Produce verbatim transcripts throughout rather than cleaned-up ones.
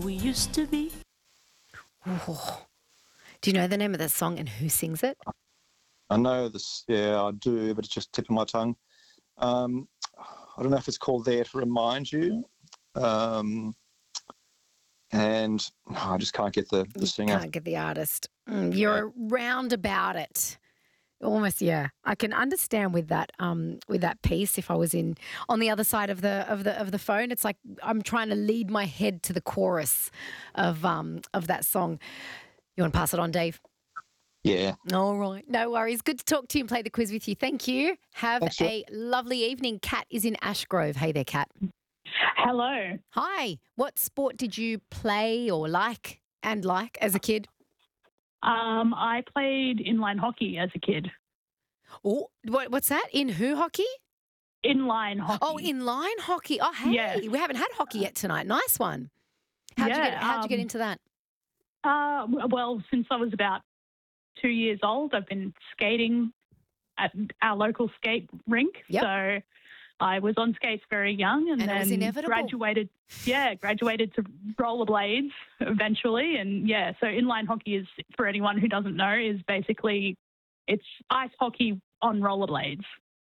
we used to be. Oh. Do you know the name of that song and who sings it? I know this, yeah, I do, but it's just tipping my tongue. Um, I don't know if it's called There to Remind You. Um, and oh, I just can't get the, the You singer. can't get the artist. Mm, you're round about it. Almost, yeah. I can understand with that um with that piece if I was in on the other side of the of the of the phone. It's like I'm trying to lead my head to the chorus of um of that song. You want to pass it on, Dave? Yeah. All right. No worries. Good to talk to you and play the quiz with you. Thank you. Have Thanks, a lovely evening. Kat is in Ashgrove. Hey there, Kat. Hello. Hi. What sport did you play or like and like as a kid? Um, I played inline hockey as a kid. Oh, what, what's that? In who hockey? Inline hockey. Oh, inline hockey. Oh, hey, Yeah. we haven't had hockey yet tonight. Nice one. How'd you Yeah, get? How'd you get um, into that? Uh, w- well, since I was about two years old, I've been skating at our local skate rink. Yep. So I was on skates very young, and, And it then was inevitable. graduated. Yeah, graduated to rollerblades eventually, and yeah. So inline hockey is, for anyone who doesn't know, is basically it's ice hockey on rollerblades.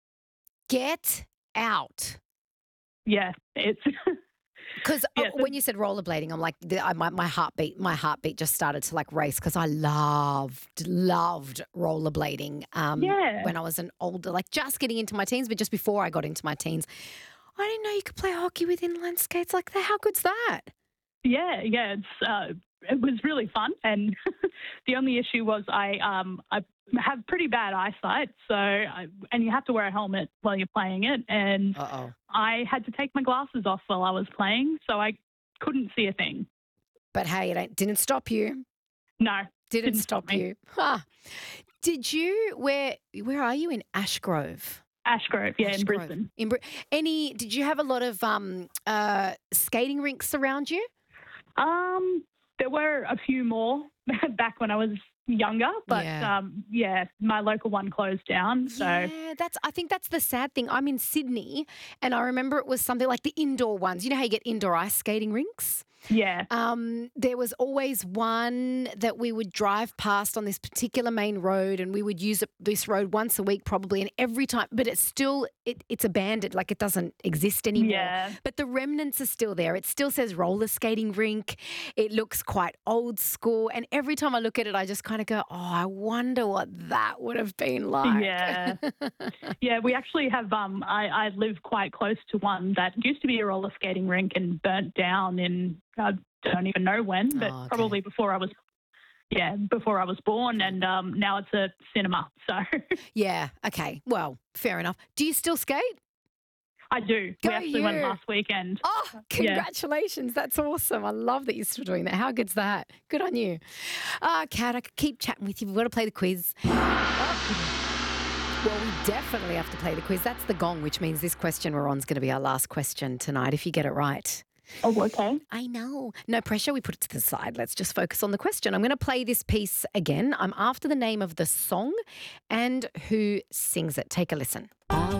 Get out. Yeah, it's Because Yeah, so- when you said rollerblading, I'm like, the, I, my, my heartbeat, my heartbeat just started to like race because I loved, loved rollerblading. Um, Yeah. When I was an older, like just getting into my teens, but just before I got into my teens, I didn't know you could play hockey with inline skates like that. How good's that? yeah, yeah. It's uh, it was really fun, and the only issue was I um I have pretty bad eyesight, so I, and you have to wear a helmet while you're playing it, and Uh oh. I had to take my glasses off while I was playing, so I couldn't see a thing. But hey, it ain't, didn't stop you. No, Didn't, Didn't stop, stop me. you. Huh. Did you? Where? Where are you in Ashgrove? Ashgrove, yeah, in Ashgrove. Brisbane. In Bri- any? Did you have a lot of um uh skating rinks around you? Um, there were a few more back when I was younger, but Yeah. um, yeah, my local one closed down. So Yeah, that's. I think that's the sad thing. I'm in Sydney, and I remember it was something like the indoor ones. You know how you get indoor ice skating rinks? yeah, Um, there was always one that we would drive past on this particular main road, and we would use it, this road once a week probably, and every time. But it's still it, it's abandoned, like it doesn't exist anymore. yeah. But the remnants are still there. It still says roller skating rink. It looks quite old school, and every time I look at it, I just kind of go, "Oh, I wonder what that would have been like." Yeah. Yeah, we actually have. Um, I, I live quite close to one that used to be a roller skating rink and burnt down in I don't even know when, but Oh, okay. probably before I was. Yeah, before I was born, and um, now it's a cinema. So Yeah. Okay. Well, fair enough. Do you still skate? I do. Go we actually went you. last weekend. Oh, congratulations. That's awesome. I love that you're still doing that. How good's that? Good on you. Uh, Kat, I could keep chatting with you. We've got to play the quiz. Well, we definitely have to play the quiz. That's the gong, which means this question we're on is going to be our last question tonight, if you get it right. Oh, okay. I know. No pressure. We put it to the side. Let's just focus on the question. I'm going to play this piece again. I'm after the name of the song and who sings it. Take a listen. I